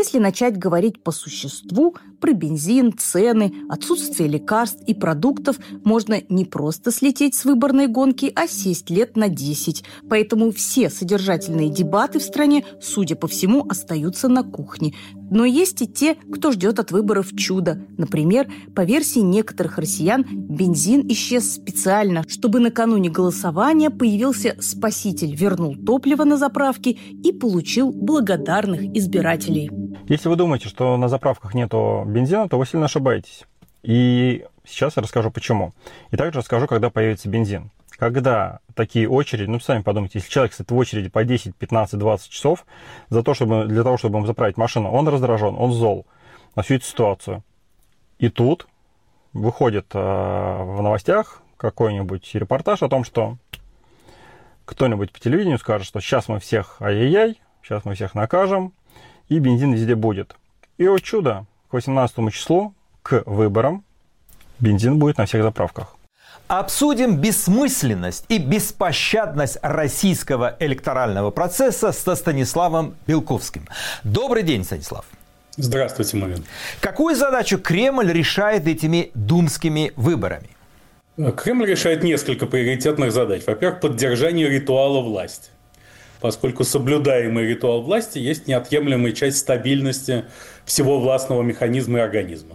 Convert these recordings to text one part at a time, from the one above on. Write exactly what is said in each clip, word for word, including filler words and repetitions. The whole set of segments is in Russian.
Если начать говорить по существу, про бензин, цены, отсутствие лекарств и продуктов, можно не просто слететь с выборной гонки, а сесть лет на десять. Поэтому все содержательные дебаты в стране, судя по всему, остаются на кухне. Но есть и те, кто ждет от выборов чуда. Например, по версии некоторых россиян, бензин исчез специально, чтобы накануне голосования появился спаситель, вернул топливо на заправке и получил благодарных избирателей. Если вы думаете, что на заправках нету бензина, то вы сильно ошибаетесь. И сейчас я расскажу почему. И также расскажу, когда появится бензин. Когда такие очереди, ну, сами подумайте, если человек стоит в очереди по десять, пятнадцать, двадцать часов за то, чтобы, для того, чтобы ему заправить машину, он раздражен, он зол на всю эту ситуацию. И тут выходит э, в новостях какой-нибудь репортаж о том, что кто-нибудь по телевидению скажет, что сейчас мы всех ай-яй-яй, сейчас мы всех накажем, и бензин везде будет. И, о чудо, к восемнадцатому числу, к выборам, бензин будет на всех заправках. Обсудим бессмысленность и беспощадность российского электорального процесса со Станиславом Белковским. Добрый день, Станислав. Здравствуйте, Марин. Какую задачу Кремль решает этими думскими выборами? Кремль решает несколько приоритетных задач. Во-первых, поддержание ритуала власти. Поскольку соблюдаемый ритуал власти есть неотъемлемая часть стабильности всего властного механизма и организма.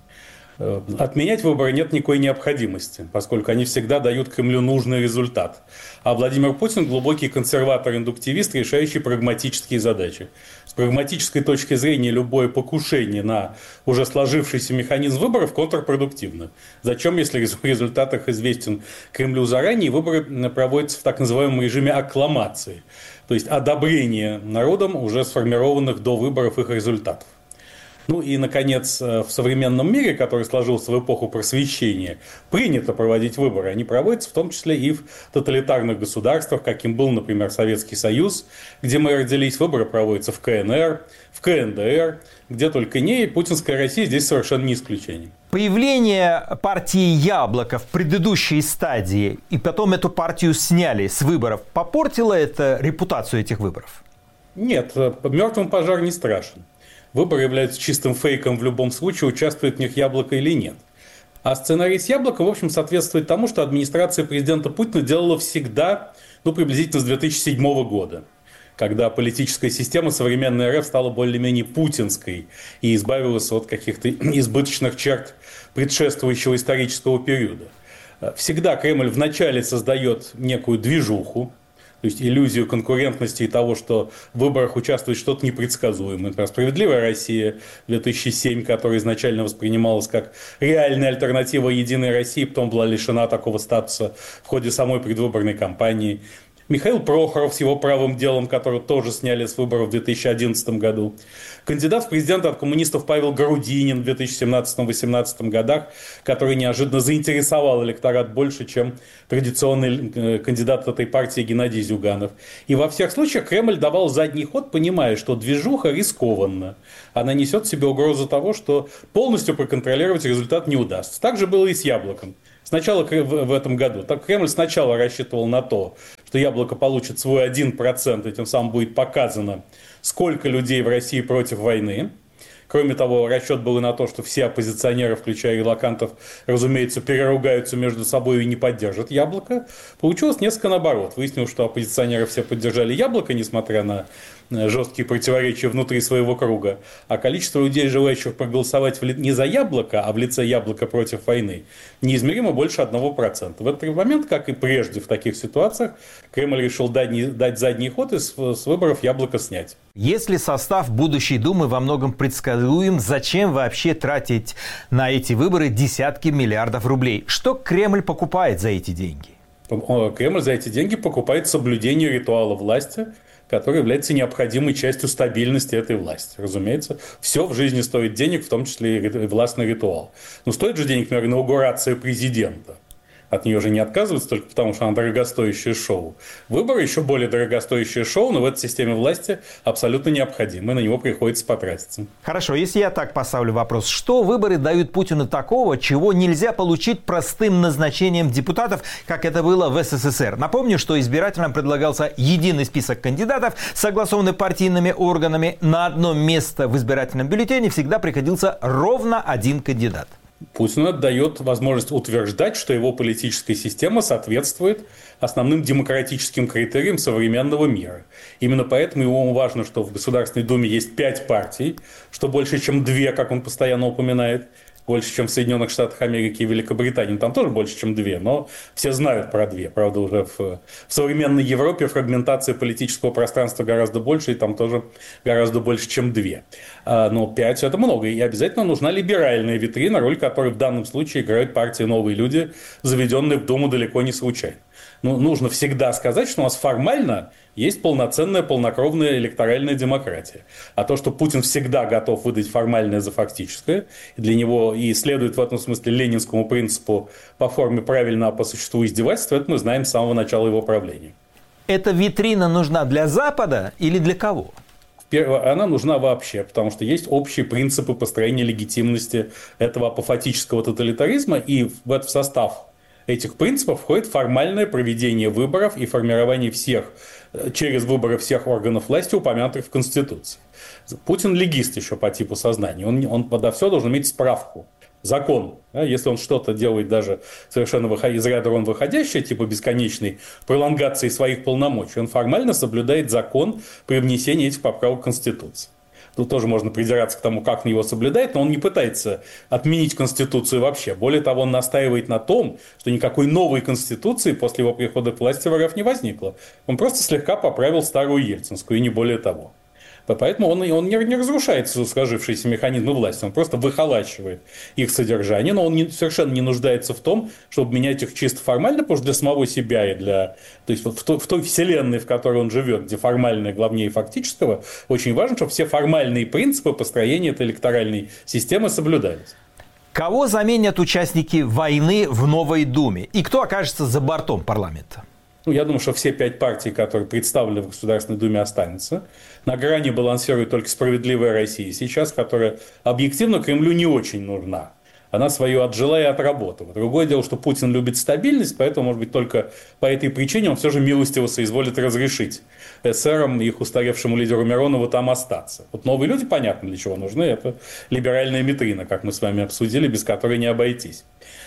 Отменять выборы нет никакой необходимости, поскольку они всегда дают Кремлю нужный результат. А Владимир Путин – глубокий консерватор-индуктивист, решающий прагматические задачи. С прагматической точки зрения любое покушение на уже сложившийся механизм выборов контрпродуктивно. Зачем, если результат их известен Кремлю заранее, выборы проводятся в так называемом режиме аккламации, то есть одобрение народом уже сформированных до выборов их результатов. Ну и, наконец, в современном мире, который сложился в эпоху просвещения, принято проводить выборы. Они проводятся в том числе и в тоталитарных государствах, каким был, например, Советский Союз, где мы родились. Выборы проводятся в ка эн эр, в ка эн дэ эр, где только не, и путинская Россия здесь совершенно не исключение. Появление партии «Яблоко» в предыдущей стадии, и потом эту партию сняли с выборов, попортило это репутацию этих выборов? Нет, мертвым пожар не страшен. Выборы являются чистым фейком в любом случае, участвует в них Яблоко или нет. А сценарий с Яблоко, в общем, соответствует тому, что администрация президента Путина делала всегда, ну, приблизительно с две тысячи седьмого года, когда политическая система современной эр эф стала более-менее путинской и избавилась от каких-то избыточных черт предшествующего исторического периода. Всегда Кремль вначале создает некую движуху, то есть иллюзию конкурентности и того, что в выборах участвует что-то непредсказуемое. Например, «Справедливая Россия» две тысячи седьмой, которая изначально воспринималась как реальная альтернатива «Единой России», потом была лишена такого статуса в ходе самой предвыборной кампании. Михаил Прохоров с его правым делом, которого тоже сняли с выборов в две тысячи одиннадцатом году. Кандидат в президенты от коммунистов Павел Грудинин в две тысячи семнадцатом-восемнадцатом годах, который неожиданно заинтересовал электорат больше, чем традиционный кандидат этой партии Геннадий Зюганов. И во всех случаях Кремль давал задний ход, понимая, что движуха рискованна. Она несет в себе угрозу того, что полностью проконтролировать результат не удастся. Так же было и с Яблоком. Сначала в этом году. Так Кремль сначала рассчитывал на то, что Яблоко получит свой один процент, и тем самым будет показано, сколько людей в России против войны. Кроме того, расчет был и на то, что все оппозиционеры, включая релокантов, разумеется, переругаются между собой и не поддержат Яблоко. Получилось несколько наоборот. Выяснилось, что оппозиционеры все поддержали Яблоко, несмотря на жесткие противоречия внутри своего круга. А количество людей, желающих проголосовать не за Яблоко, а в лице Яблоко против войны, неизмеримо больше одного процента. В этот момент, как и прежде в таких ситуациях, Кремль решил дать, дать задний ход и с, с выборов Яблоко снять. Если состав будущей Думы во многом предсказуем, зачем вообще тратить на эти выборы десятки миллиардов рублей? Что Кремль покупает за эти деньги? Кремль за эти деньги покупает соблюдение ритуала власти, который является необходимой частью стабильности этой власти. Разумеется, все в жизни стоит денег, в том числе и властный ритуал. Но стоит же денег, например, инаугурация президента. от нее же не отказываются только потому, что она дорогостоящее шоу. Выборы еще более дорогостоящее шоу, но в этой системе власти абсолютно необходимо, и на него приходится потратиться. Хорошо, если я так поставлю вопрос, что выборы дают Путину такого, чего нельзя получить простым назначением депутатов, как это было в СССР? Напомню, что избирателям предлагался единый список кандидатов, согласованный партийными органами. На одно место в избирательном бюллетене всегда приходился ровно один кандидат. Путину дает возможность утверждать, что его политическая система соответствует основным демократическим критериям современного мира. Именно поэтому ему важно, что в Государственной Думе есть пять партий, что больше, чем две, как он постоянно упоминает, больше, чем в Соединенных Штатах Америки и Великобритании. Там тоже больше, чем две, но все знают про две. Правда, уже в, в современной Европе фрагментация политического пространства гораздо больше, и там тоже гораздо больше, чем две. Но пять – это много. И обязательно нужна либеральная витрина, роль которой в данном случае играют партии «Новые люди», заведенные в Думу далеко не случайно. Ну, нужно всегда сказать, что у нас формально есть полноценная, полнокровная электоральная демократия. А то, что Путин всегда готов выдать формальное за фактическое, и для него и следует в этом смысле ленинскому принципу по форме правильно, а по существу издевательства, это мы знаем с самого начала его правления. Эта витрина нужна для Запада или для кого? Она нужна вообще, потому что есть общие принципы построения легитимности этого апофатического тоталитаризма, и в этот состав этих принципов входит формальное проведение выборов и формирование всех, через выборы всех органов власти, упомянутых в Конституции. Путин легист еще по типу сознания. Он, он подо все должен иметь справку. Закон. Да, если он что-то делает даже совершенно выход... из ряда вон выходящее, типа бесконечной пролонгации своих полномочий, он формально соблюдает закон при внесении этих поправок в Конституцию. Тут тоже можно придираться к тому, как он его соблюдает, но он не пытается отменить Конституцию вообще. Более того, он настаивает на том, что никакой новой Конституции после его прихода к власти в РФ не возникло. Он просто слегка поправил старую ельцинскую, и не более того. Поэтому он, он не, не разрушает сложившиеся механизмы власти, он просто выхолачивает их содержание, но он не, совершенно не нуждается в том, чтобы менять их чисто формально, потому что для самого себя и для... То есть, в той, в той вселенной, в которой он живет, где формальное главнее фактического, очень важно, чтобы все формальные принципы построения этой электоральной системы соблюдались. Кого заменят участники войны в новой Думе? И кто окажется за бортом парламента? Ну, я думаю, что все пять партий, которые представлены в Государственной Думе, останутся. На грани балансирует только «Справедливая Россия» сейчас, которая объективно Кремлю не очень нужна. Она свое отжила и отработала. Другое дело, что Путин любит стабильность, поэтому, может быть, только по этой причине он все же милостиво соизволит разрешить эсерам и их устаревшему лидеру Миронову там остаться. Вот новые люди, понятно, для чего нужны. Это либеральная витрина, как мы с вами обсудили, без которой не обойтись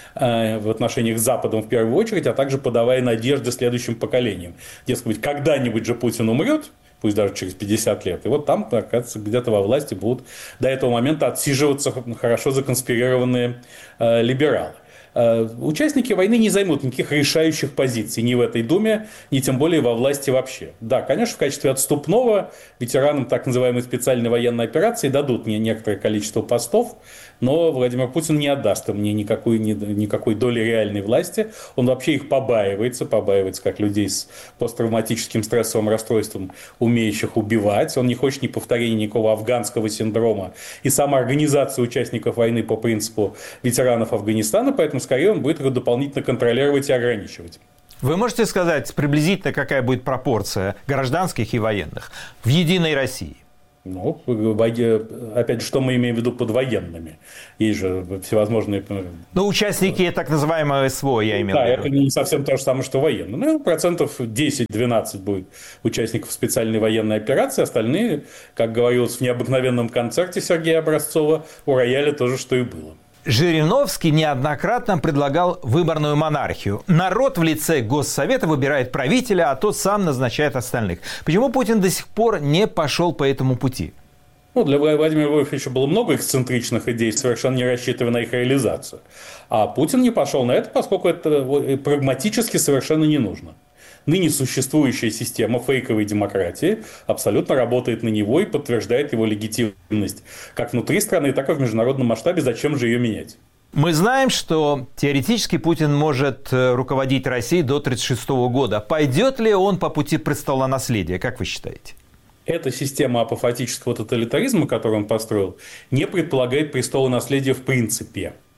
в отношениях с Западом в первую очередь, а также подавая надежды следующим поколениям. Дескать, когда-нибудь же Путин умрет, пусть даже через пятьдесят лет, и вот там, оказывается, где-то во власти будут до этого момента отсиживаться хорошо законспирированные э, либералы. Э, участники войны не займут никаких решающих позиций ни в этой Думе, ни тем более во власти вообще. Да, конечно, в качестве отступного ветеранам так называемой специальной военной операции дадут мне некоторое количество постов, но Владимир Путин не отдаст им никакой, никакой доли реальной власти. Он вообще их побаивается, побаивается как людей с посттравматическим стрессовым расстройством, умеющих убивать. Он не хочет ни повторения никакого афганского синдрома и самоорганизации участников войны по принципу ветеранов Афганистана, поэтому скорее он будет их дополнительно контролировать и ограничивать. Вы можете сказать приблизительно, какая будет пропорция гражданских и военных в «Единой России»? Ну, опять же, что мы имеем в виду под военными? Есть же всевозможные... Ну, участники так называемого СВО, я имел в виду. Да, это не совсем то же самое, что военные. Ну, процентов десять-двенадцать будет участников специальной военной операции. Остальные, как говорилось в необыкновенном концерте Сергея Образцова, у рояля тоже, что и было. Жириновский неоднократно предлагал выборную монархию. Народ в лице Госсовета выбирает правителя, а тот сам назначает остальных. Почему Путин до сих пор не пошел по этому пути? Ну, для Владимира Вольфовича было много эксцентричных идей, совершенно не рассчитывая на их реализацию. А Путин не пошел на это, поскольку это прагматически совершенно не нужно. Ныне существующая система фейковой демократии абсолютно работает на него и подтверждает его легитимность как внутри страны, так и в международном масштабе. Зачем же ее менять? Мы знаем, что теоретически Путин может руководить Россией до тридцать шестого года. Пойдет ли он по пути престолонаследия, как вы считаете? Эта система апофатического тоталитаризма, которую он построил, не предполагает престолонаследия в принципе.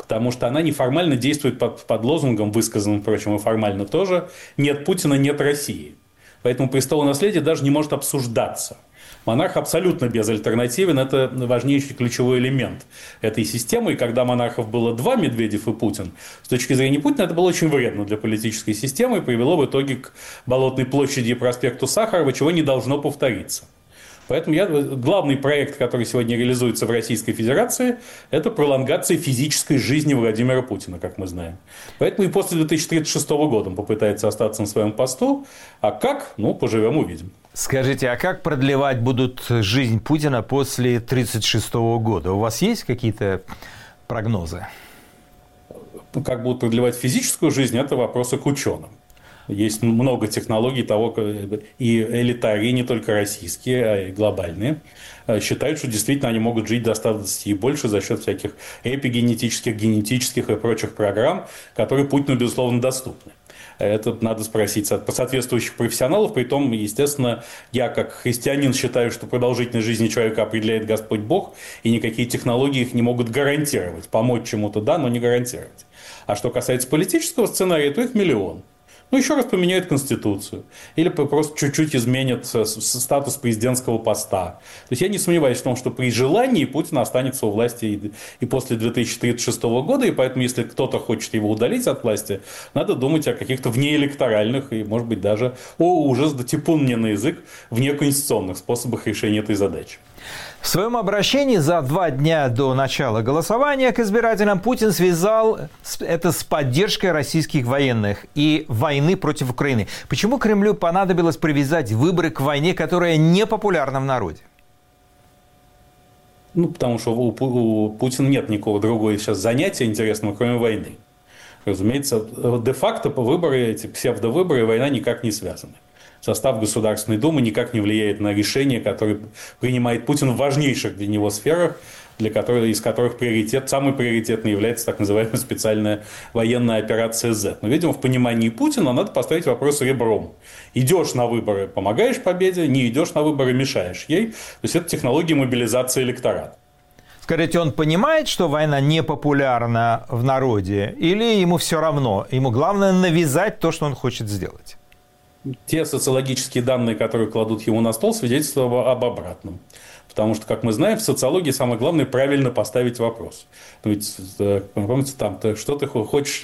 потому что она неформально действует под, под лозунгом, высказанным, впрочем, и формально тоже, «нет Путина, нет России». Поэтому престолонаследие даже не может обсуждаться. Монарх абсолютно безальтернативен, это важнейший ключевой элемент этой системы. И когда монархов было два, Медведев и Путин, с точки зрения Путина это было очень вредно для политической системы и привело в итоге к Болотной площади и проспекту Сахарова, чего не должно повториться. Поэтому я, главный проект, который сегодня реализуется в Российской Федерации, это пролонгация физической жизни Владимира Путина, как мы знаем. Поэтому и после две тысячи тридцать шестого года он попытается остаться на своем посту. А как? Ну, поживем, увидим. Скажите, а как продлевать будут жизнь Путина после две тысячи тридцать шестого года? У вас есть какие-то прогнозы? Как будут продлевать физическую жизнь, это вопросы к ученым. Есть много технологий того, и элитарии, не только российские, а и глобальные, считают, что действительно они могут жить до ста двадцати и больше за счет всяких эпигенетических, генетических и прочих программ, которые Путину, безусловно, доступны. Это надо спросить соответствующих профессионалов. Притом, естественно, я как христианин считаю, что продолжительность жизни человека определяет Господь Бог, и никакие технологии их не могут гарантировать. Помочь чему-то да, но не гарантировать. А что касается политического сценария, то их миллион. Ну, еще раз поменяют Конституцию. Или просто чуть-чуть изменят статус президентского поста. То есть, я не сомневаюсь в том, что при желании Путин останется у власти и, и после две тысячи тридцать шестого года. И поэтому, если кто-то хочет его удалить от власти, надо думать о каких-то внеэлекторальных и, может быть, даже, о, ужас, да типун мне на язык, внеконституционных способах решения этой задачи. В своем обращении за два дня до начала голосования к избирателям Путин связал это с поддержкой российских военных и войны против Украины. Почему Кремлю понадобилось привязать выборы к войне, которая не популярна в народе? Ну, потому что у, у Путина нет никакого другого сейчас занятия интересного, кроме войны. Разумеется, де-факто по выборы, эти псевдовыборы и война никак не связаны. Состав Государственной Думы никак не влияет на решения, которые принимает Путин в важнейших для него сферах, для которых, из которых приоритет, самый приоритетный является так называемая специальная военная операция Z. Но, видимо, в понимании Путина надо поставить вопрос ребром. Идешь на выборы, помогаешь победе, не идешь на выборы, мешаешь ей. То есть, это технология мобилизации электората. Скажите, он понимает, что война не популярна в народе, или ему все равно? Ему главное навязать то, что он хочет сделать? Те социологические данные, которые кладут ему на стол, свидетельствуют об обратном. Потому что, как мы знаем, в социологии самое главное правильно поставить вопрос. Ведь, помните, там, ты, что ты хочешь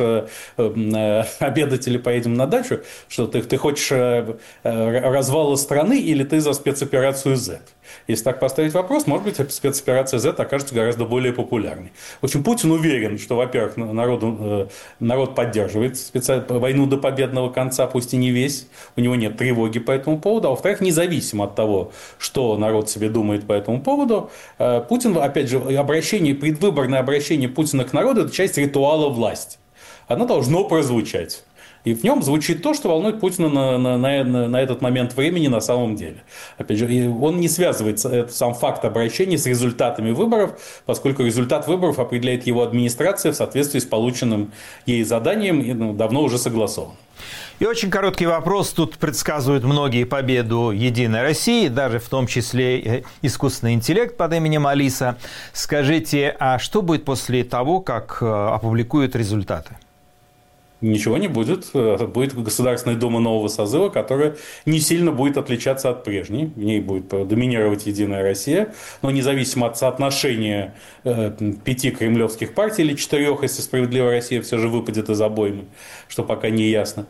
э, обедать или поедем на дачу, что ты, ты хочешь э, развала страны или ты за спецоперацию Z? Если так поставить вопрос, может быть, спецоперация Z окажется гораздо более популярной. В общем, Путин уверен, что, во-первых, народу, народ поддерживает специ... войну до победного конца, пусть и не весь, у него нет тревоги по этому поводу, а во-вторых, независимо от того, что народ себе думает по этому поводу, Путин, опять же, обращение, предвыборное обращение Путина к народу – это часть ритуала власти. Оно должно прозвучать. И в нем звучит то, что волнует Путина на, на, на, на этот момент времени на самом деле. Опять же, он не связывает этот сам факт обращения с результатами выборов, поскольку результат выборов определяет его администрация в соответствии с полученным ей заданием и ну, давно уже согласован. И очень короткий вопрос. Тут предсказывают многие победу «Единой России», даже в том числе искусственный интеллект под именем Алиса. Скажите, а что будет после того, как опубликуют результаты? Ничего не будет. Будет Государственная Дума нового созыва, которая не сильно будет отличаться от прежней. В ней будет доминировать «Единая Россия». Но независимо от соотношения пяти кремлевских партий или четырех, если «Справедливая Россия» все же выпадет из обоймы, что пока не ясно.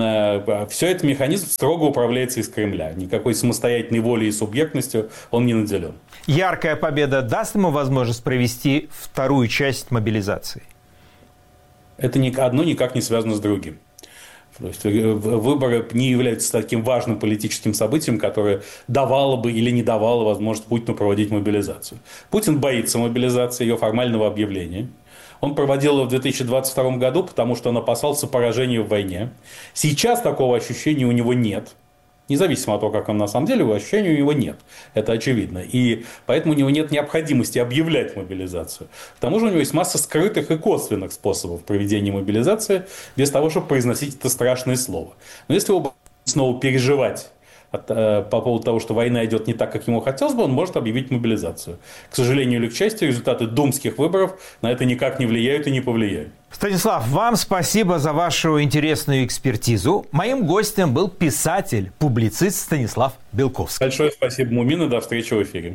Все это механизм строго управляется из Кремля. Никакой самостоятельной волей и субъектностью он не наделен. Яркая победа даст ему возможность провести вторую часть мобилизации? Это одно никак не связано с другим. То есть выборы не являются таким важным политическим событием, которое давало бы или не давало возможность Путину проводить мобилизацию. Путин боится мобилизации, ее формального объявления. Он проводил ее в две тысячи двадцать втором году, потому что он опасался поражения в войне. Сейчас такого ощущения у него нет. Независимо от того, как он на самом деле, ощущения у него нет. Это очевидно. И поэтому у него нет необходимости объявлять мобилизацию. К тому же у него есть масса скрытых и косвенных способов проведения мобилизации, без того, чтобы произносить это страшное слово. Но если вы снова переживать от, э, по поводу того, что война идет не так, как ему хотелось бы, он может объявить мобилизацию. К сожалению или к счастью, результаты думских выборов на это никак не влияют и не повлияют. Станислав, вам спасибо за вашу интересную экспертизу. Моим гостем был писатель, публицист Станислав Белковский. Большое спасибо, Мумин, и до встречи в эфире.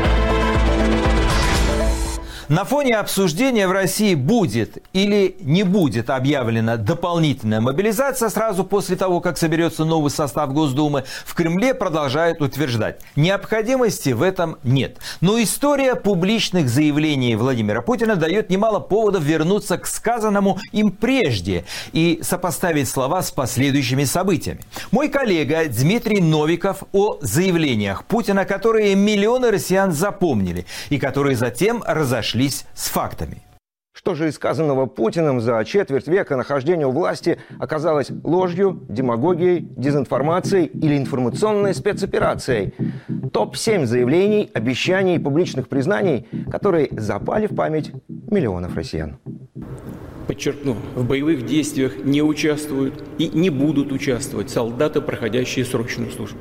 На фоне обсуждения в России будет или не будет объявлена дополнительная мобилизация сразу после того, как соберется новый состав Госдумы, в Кремле продолжают утверждать, необходимости в этом нет. Но история публичных заявлений Владимира Путина дает немало поводов вернуться к сказанному им прежде и сопоставить слова с последующими событиями. Мой коллега Дмитрий Новиков о заявлениях Путина, которые миллионы россиян запомнили и которые затем разошлись с фактами. Что же из сказанного Путиным за четверть века нахождения у власти оказалось ложью, демагогией, дезинформацией или информационной спецоперацией? топ семь заявлений, обещаний и публичных признаний, которые запали в память миллионов россиян. Подчеркну, в боевых действиях не участвуют и не будут участвовать солдаты, проходящие срочную службу.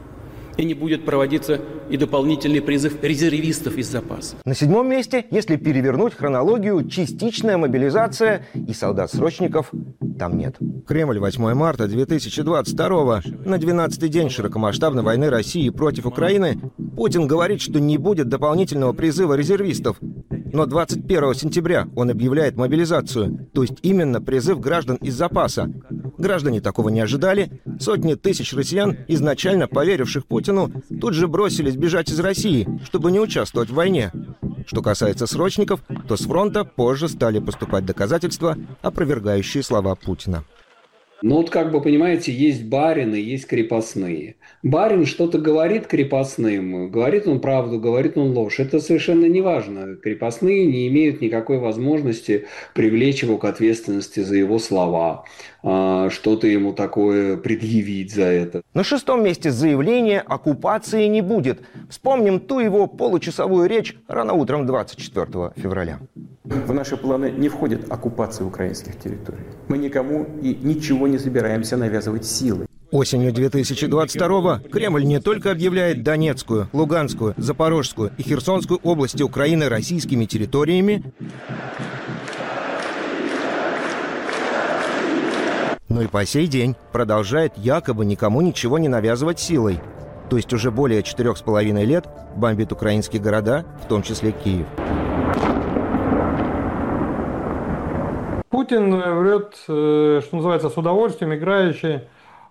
И не будет проводиться и дополнительный призыв резервистов из запаса. На седьмом месте, если перевернуть хронологию, частичная мобилизация и солдат-срочников там нет. Кремль, восьмое марта две тысячи двадцать второго. На двенадцатый день широкомасштабной войны России против Украины Путин говорит, что не будет дополнительного призыва резервистов. Но двадцать первого сентября он объявляет мобилизацию, то есть именно призыв граждан из запаса. Граждане такого не ожидали. Сотни тысяч россиян, изначально поверивших Путину, тут же бросились бежать из России, чтобы не участвовать в войне. Что касается срочников, то с фронта позже стали поступать доказательства, опровергающие слова Путина. Ну вот как бы, понимаете, есть барины, есть крепостные. Барин что-то говорит крепостным, говорит он правду, говорит он ложь. Это совершенно не важно. Крепостные не имеют никакой возможности привлечь его к ответственности за его слова, что-то ему такое предъявить за это. На шестом месте заявление оккупации не будет. Вспомним ту его получасовую речь рано утром двадцать четвёртого февраля. В наши планы не входит оккупация украинских территорий. Мы никому и ничего не собираемся навязывать силой. Осенью две тысячи двадцать второго Кремль не только объявляет Донецкую, Луганскую, Запорожскую и Херсонскую области Украины российскими территориями, но и по сей день продолжает якобы никому ничего не навязывать силой. То есть уже более четырех с половиной лет бомбит украинские города, в том числе Киев. Путин врет, что называется, с удовольствием, играющий.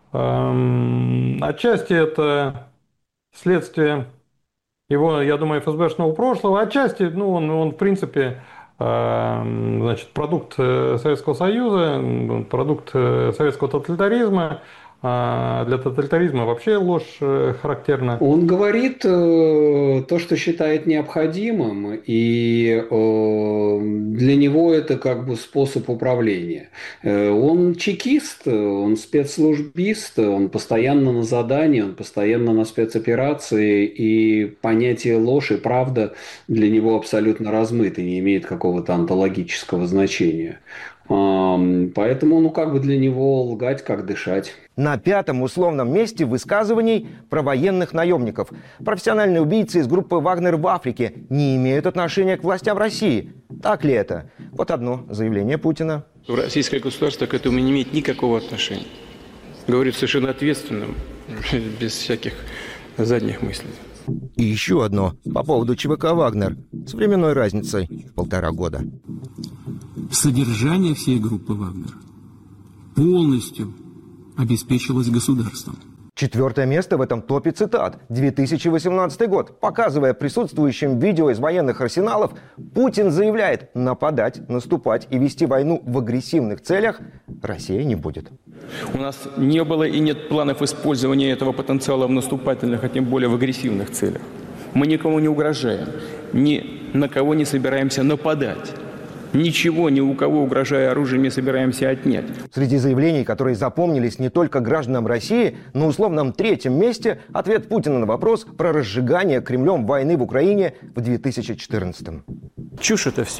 Отчасти это следствие его, я думаю, эф эс бэшного прошлого. Отчасти, ну, он, он в принципе, значит, продукт Советского Союза, продукт советского тоталитаризма. А для тоталитаризма вообще ложь характерна. Он говорит э, то, что считает необходимым, и э, для него это как бы способ управления. Э, он чекист, он спецслужбист, он постоянно на задании, он постоянно на спецоперации, и понятие ложь и правда для него абсолютно размыто, не имеет какого-то онтологического значения. Поэтому, ну, как бы для него лгать, как дышать. На пятом условном месте высказываний про военных наемников. Профессиональные убийцы из группы «Вагнер» в Африке не имеют отношения к властям России. Так ли это? Вот одно заявление Путина. Российское государство к этому не имеет никакого отношения. Говорит совершенно ответственным, без всяких задних мыслей. И еще одно по поводу ЧВК «Вагнер» с временной разницей в полтора года. Содержание всей группы «Вагнер» полностью обеспечилось государством. Четвертое место в этом топе цитат. две тысячи восемнадцатый год. Показывая присутствующим видео из военных арсеналов, Путин заявляет: нападать, наступать и вести войну в агрессивных целях Россия не будет. У нас не было и нет планов использования этого потенциала в наступательных, а тем более в агрессивных целях. Мы никому не угрожаем, ни на кого не собираемся нападать. Ничего, ни у кого, угрожая оружием, не собираемся отнять. Среди заявлений, которые запомнились не только гражданам России, на условном третьем месте ответ Путина на вопрос про разжигание Кремлем войны в Украине в две тысячи четырнадцатом. Чушь это все.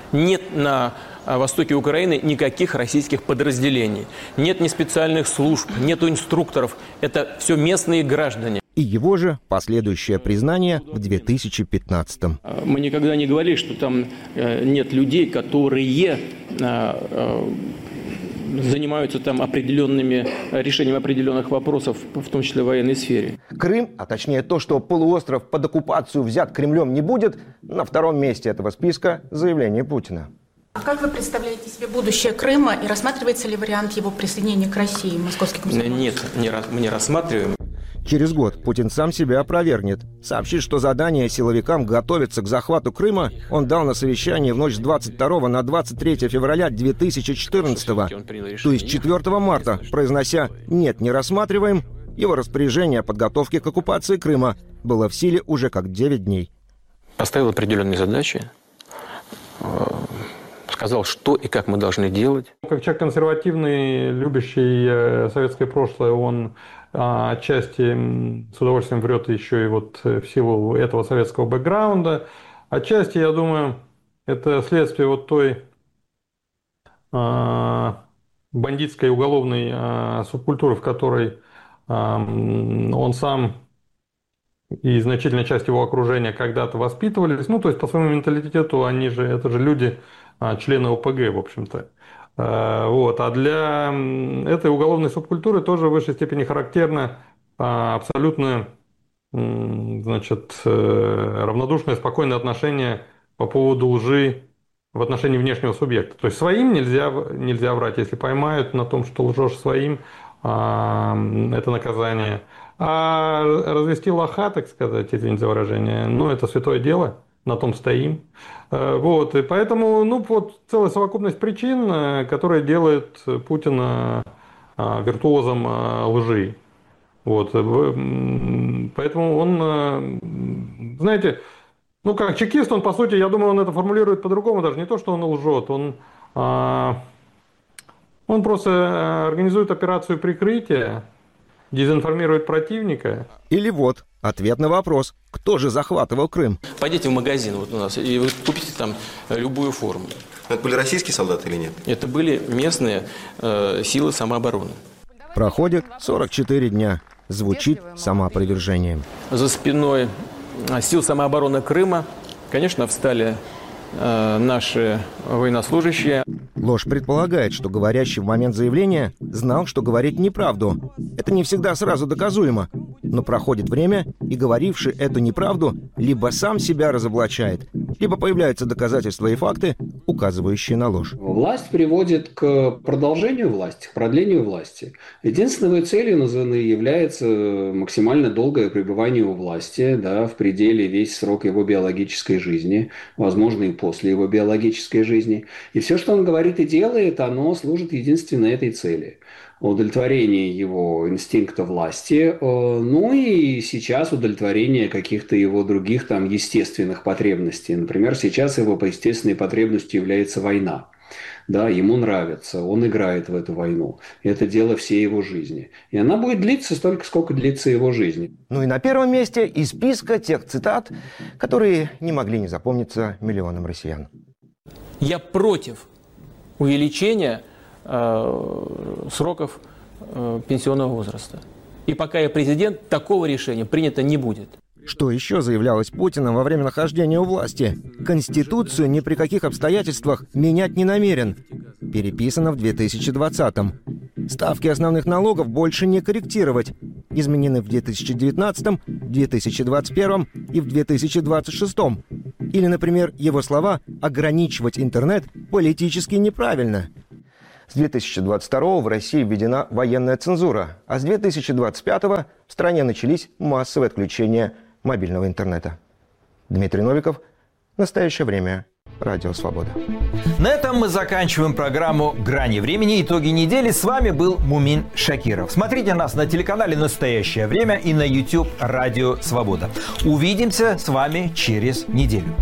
Нет на востоке Украины никаких российских подразделений. Нет ни специальных служб, нету инструкторов. Это все местные граждане. И его же последующее признание в две тысячи пятнадцатом. Мы никогда не говорили, что там нет людей, которые занимаются там определенными решением определенных вопросов, в том числе в военной сфере. Крым, а точнее то, что полуостров под оккупацию взят Кремлем не будет, на втором месте этого списка заявление Путина. А как вы представляете себе будущее Крыма и рассматривается ли вариант его присоединения к России, московский комсомольск? Нет, не, мы не рассматриваем. Через год Путин сам себя опровергнет. Сообщит, что задание силовикам готовиться к захвату Крыма он дал на совещании в ночь с двадцать второго на двадцать третье февраля две тысячи четырнадцатого, то есть четвёртого марта, произнося «нет, не рассматриваем», его распоряжение о подготовке к оккупации Крыма было в силе уже как девять дней. Поставил определенные задачи, сказал, что и как мы должны делать. Как человек консервативный, любящий советское прошлое, он отчасти с удовольствием врет еще и вот в силу этого советского бэкграунда. Отчасти, я думаю, это следствие вот той а, бандитской уголовной а, субкультуры, в которой а, он сам и значительная часть его окружения когда-то воспитывались. Ну, то есть по своему менталитету они же, это же люди, а, члены ОПГ, в общем-то. Вот. А для этой уголовной субкультуры тоже в высшей степени характерно абсолютно, значит, равнодушное, спокойное отношение по поводу лжи в отношении внешнего субъекта. То есть своим нельзя, нельзя врать. Если поймают на том, что лжешь своим, это наказание. А развести лоха, так сказать, извините за выражение, ну, это святое дело. На том стоим. Вот. И поэтому, ну, вот целая совокупность причин, которая делает Путина виртуозом лжи. Вот. Поэтому он, знаете, ну, как чекист, он, по сути, я думаю, он это формулирует по-другому, даже не то, что он лжет, он, он просто организует операцию прикрытия, дезинформирует противника. Или вот ответ на вопрос, кто же захватывал Крым. Пойдите в магазин вот у нас, и вы купите там любую форму. Это были российские солдаты или нет? Это были местные э, силы самообороны. Проходит сорок четыре дня. Звучит самоопровержением. За спиной сил самообороны Крыма, конечно, встали э, наши военнослужащие. Ложь предполагает, что говорящий в момент заявления знал, что говорит неправду. Это не всегда сразу доказуемо. Но проходит время, и говоривший эту неправду либо сам себя разоблачает, либо появляются доказательства и факты, указывающие на ложь. Власть приводит к продолжению власти, к продлению власти. Единственной целью названы является максимально долгое пребывание у власти, да, в пределе весь срок его биологической жизни, возможно, и после его биологической жизни. И все, что он говорит и делает, оно служит единственно этой цели. Удовлетворение его инстинкта власти, ну и сейчас удовлетворение каких-то его других там естественных потребностей. Например, сейчас его естественной потребностью является война. Да, ему нравится, он играет в эту войну. Это дело всей его жизни. И она будет длиться столько, сколько длится его жизнь. Ну и на первом месте из списка тех цитат, которые не могли не запомниться миллионам россиян. Я против увеличения сроков пенсионного возраста. И пока я президент, такого решения принято не будет. Что еще заявлялось Путиным во время нахождения у власти? Конституцию ни при каких обстоятельствах менять не намерен. Переписано в две тысячи двадцатом. Ставки основных налогов больше не корректировать. Изменены в две тысячи девятнадцатом, две тысячи двадцать первом и в две тысячи двадцать шестом. Или, например, его слова «ограничивать интернет политически неправильно». С две тысячи двадцать второго в России введена военная цензура, а с две тысячи двадцать пятого в стране начались массовые отключения мобильного интернета. Дмитрий Новиков. Настоящее время. Радио «Свобода». На этом мы заканчиваем программу «Грани времени. Итоги недели». С вами был Мумин Шакиров. Смотрите нас на телеканале «Настоящее время» и на YouTube «Радио Свобода». Увидимся с вами через неделю.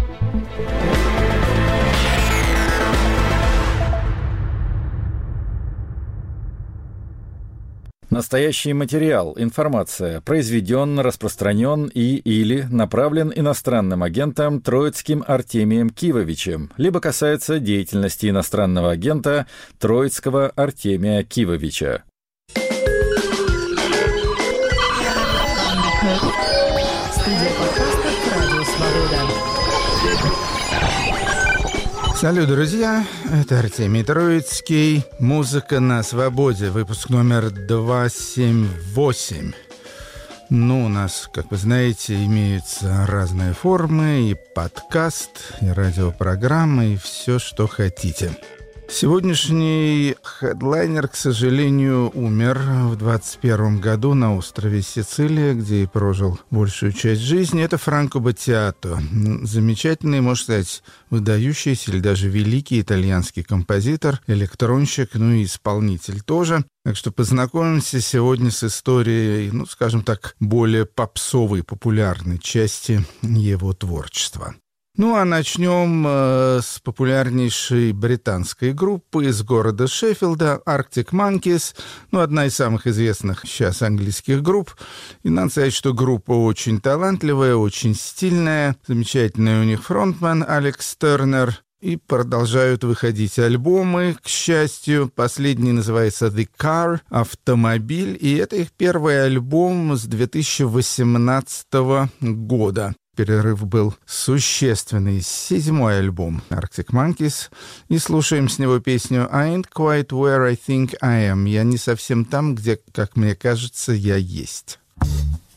Настоящий материал, информация произведен, распространен и или направлен иностранным агентом Троицким Артемием Кивовичем, либо касается деятельности иностранного агента Троицкого Артемия Кивовича. Студия подкастов «Радио Свобода». Салют, друзья! Это Артемий Троицкий. Музыка на свободе. Выпуск номер двести семьдесят восемь. Ну, у нас, как вы знаете, имеются разные формы. И подкаст, и радиопрограммы, и все, что хотите. Сегодняшний хедлайнер, к сожалению, умер в двадцать первом году на острове Сицилия, где и прожил большую часть жизни. Это Франко Баттиато. Замечательный, можно сказать, выдающийся или даже великий итальянский композитор, электронщик, ну и исполнитель тоже. Так что познакомимся сегодня с историей, ну, скажем так, более попсовой, популярной части его творчества. Ну, а начнем э, с популярнейшей британской группы из города Шеффилда, Arctic Monkeys, ну, одна из самых известных сейчас английских групп. И надо сказать, что группа очень талантливая, очень стильная, замечательный у них фронтмен Алекс Тернер. И продолжают выходить альбомы, к счастью. Последний называется «The Car», «Автомобиль», и это их первый альбом с две тысячи восемнадцатого года. Перерыв был существенный. Седьмой альбом Arctic Monkeys. И слушаем с него песню «I ain't quite where I think I am». Я не совсем там, где, как мне кажется, я есть.